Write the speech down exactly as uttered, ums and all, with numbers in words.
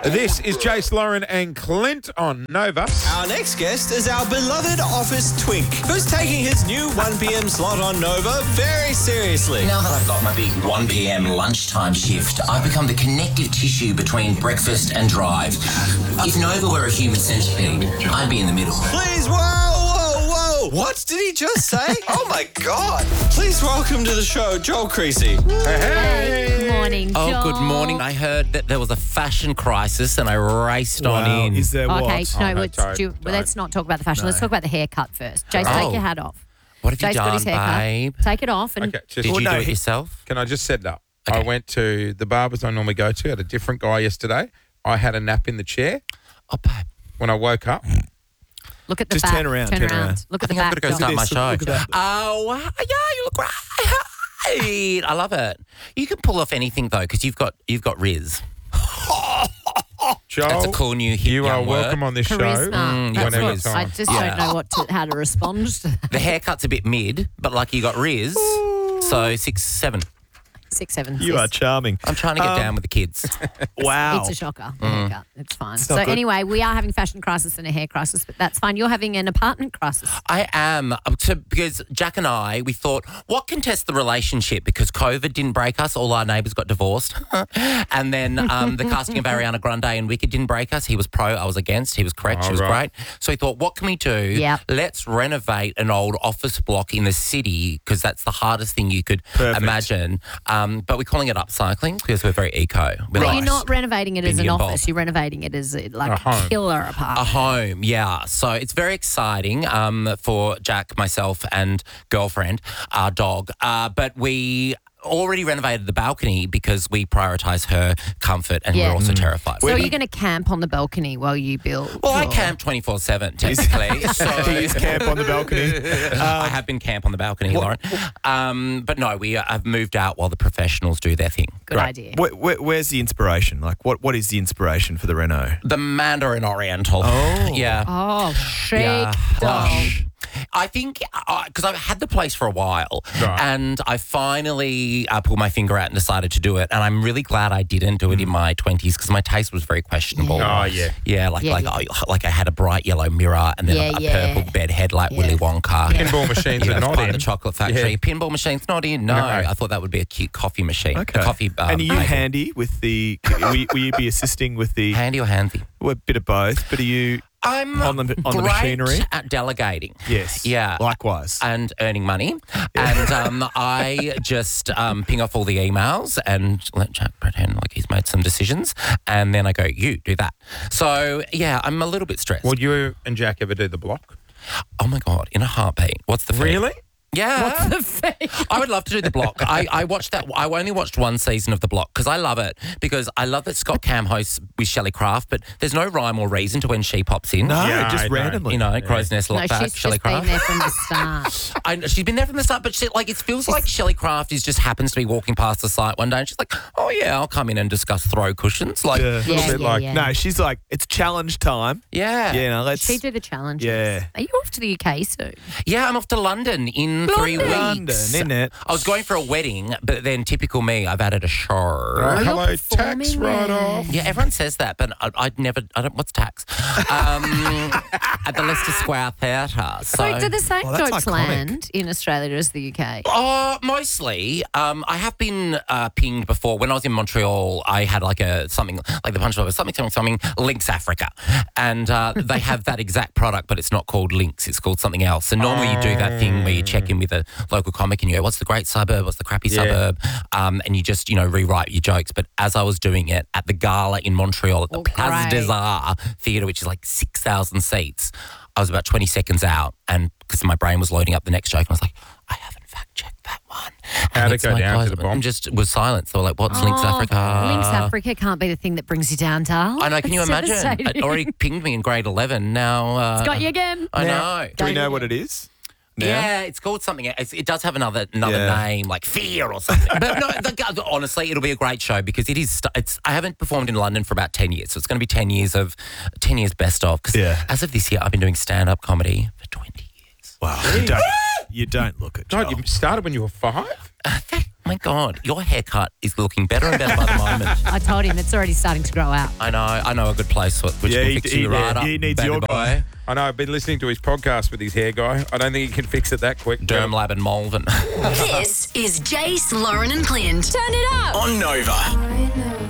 This is Jace, Lauren and Clint on Nova. Our next guest is our beloved office twink, who's taking his new one p.m. slot on Nova very seriously. Now that I've got my big one p.m. lunchtime shift, I've become the connective tissue between breakfast and drive. If Nova were a human centipede, I'd be in the middle. Please, whoa, whoa, whoa. What did he just say? Oh, my God. Please welcome to the show, Joel Creasy. Hey. Good morning, Oh, Joel. good morning. I heard that there was a fashion crisis and I raced on Wow, in. is there what? Okay, no, Oh, no, let's, don't, do, don't. let's not talk about the fashion. Let's talk about the haircut first. Jace, Oh. take your hat off. What have you Jace got done, his haircut. babe? Take it off. And Okay, just, Did Well, you no, do it he- yourself? can I just set it up? Okay. I went to the barbers I normally go to. I had a different guy yesterday. I had a nap in the chair. Oh, babe. When I woke up, look at the Just back. turn around, Turn, turn around. around. Look I at the think I've back. got to go Joel. start my this, show. look at that. Oh, wow. Yeah, you look great. I love it. You can pull off anything, though, because you've got, you've got Riz. Joel, That's a cool new hit you are young welcome word. on this show. Charisma. Mm, That's whenever what- it's I on. just Yeah. don't know what to, how to respond to that. The haircut's a bit mid, but like you got Riz, so six, seven. Six, seven, You six. are charming. I'm trying to get Um, down with the kids. Wow. It's a shocker. The haircut. It's fine. It's So not good. anyway, we are having fashion crisis and a hair crisis, but that's fine. You're having an apartment crisis. I am. um, So because Jack and I, we thought, what can test the relationship? Because COVID didn't break us. All our neighbours got divorced. And then um, the casting of Ariana Grande and Wicked didn't break us. He was pro, I was against. He was correct, Oh, she was right. great. So we thought, what can we do? Yep. Let's renovate an old office block in the city because that's the hardest thing you could Perfect. imagine. Um, but we're calling it upcycling because we're very eco. We're But like- you're not renovating it as Bing an and Bob. office. You're renovating it as a, like A a, home. killer A apartment. home, yeah. So it's very exciting um, for Jack, myself, and girlfriend, our dog. Uh, but we already renovated the balcony because we prioritise her comfort and Yeah. we're also terrified. So are you going to camp on the balcony while you build? well, I your- camp twenty-four seven, technically. so He is camp on the balcony. I have been camp on the balcony, Lauren. Um, but no, we uh, have moved out while the professionals do their thing. Good Right. idea. Where, where, where's the inspiration? Like, what, what is the inspiration for the Reno? The Mandarin Oriental. Oh. Yeah. Oh, shake, Yeah. doll. Lush. I think because I've had the place for a while, Right. and I finally uh, pulled my finger out and decided to do it. And I'm really glad I didn't do it in my twenties because my taste was very questionable. Oh, yeah. Yeah, like Yeah, like yeah. I, like I had a bright yellow mirror and then Yeah, a, a yeah. purple bed head like Yeah. Willy Wonka. Yeah. Pinball machines You are know, not part in. of the chocolate factory. Yeah. Pinball machines not in. No, No. I thought that would be a cute coffee machine. Okay. A coffee. Um, and are you maker. handy with the, will you, will you be assisting with the, handy or handy? well, a bit of both, but are you, I'm On the- on the great machinery? at delegating. yes. Yeah. Likewise. And earning money. And um, I just um, ping off all the emails and let Jack pretend like he's made some decisions. And then I go, you do that. So, yeah, I'm a little bit stressed. Would you and Jack ever do the block? Oh, my God, in a heartbeat. What's the fee? Really? Yeah. What's the fee? I would love to do the block. I, I watched that. I only watched one season of the block because I love it. Because I love that Scott Cam hosts with Shelley Craft, but there's no rhyme or reason to when she pops in. no, Yeah, just I know. randomly. You know, Crow's Nest, No, Lock Back, she's Shelley just been Craft. there from the start. I, she's been there from the start, but she, like it feels like Shelley Craft is just happens to be walking past the site one day, and she's like, "Oh yeah, I'll come in and discuss throw cushions." Like, Yeah. A little Yeah, bit yeah, like, yeah. No, she's like, it's challenge time. yeah, Yeah, no, let's. She do the challenges. Yeah. Are you off to the U K soon? yeah. I'm off to London in three weeks. London, isn't it? I was going for a wedding, but then typical me, I've added a show. Oh, you're hello, tax performing write-off. there. Yeah, everyone says that, but I, I'd never. I don't. What's tax? Um, at the Leicester Square Theatre. So. Wait, do the same Oh, that's jokes iconic. land in Australia as the U K? Oh, mostly. Um, I have been uh, pinged before. When I was in Montreal, I had like a something like the punchline was something something something Lynx Africa, and uh, they have that exact product, but it's not called Lynx. It's called something else. And normally you do that thing where you check in with a local comic and you go, "What's the great suburb? What's the crappy Yeah. suburb?" Um, and you just you know rewrite your jokes. But as I was doing it at the gala in Montreal at the Oh, Place great. des Arts Theatre, which is like six thousand seats, I was about twenty seconds out, and because my brain was loading up the next joke, and I was like, I haven't fact checked that one. How'd And it it's go like, down to guys, the bomb? and just was silence. They were like, what's Lynx Oh, Africa? Lynx Africa can't be the thing that brings you down, Dal. I know, can you It's imagine? devastating. It already pinged me in grade eleven. Now. Uh, It's got you again. I Now, know. Do we know what it is? Now? Yeah, it's called something. It's, it does have another another Yeah. name, like Fear or something. But no, the, honestly, it'll be a great show because it is. st- It's. I haven't performed in London for about ten years, so it's going to be ten years of ten years best of. Because Yeah. as of this year, I've been doing stand up comedy for twenty years. Wow. You don't, you don't look it. God, Joel. you started when you were five? Uh, that, My God, your haircut is looking better and better by the moment. I told him it's already starting to grow out. I know, I know a good place which Yeah, will he- fix he- you right yeah, up. he needs baby your boy. guy. I know, I've been listening to his podcast with his hair guy. I don't think he can fix it that quick. Derm Lab and Malvern. This is Jace, Lauren, and Clint. Turn it up. On Nova.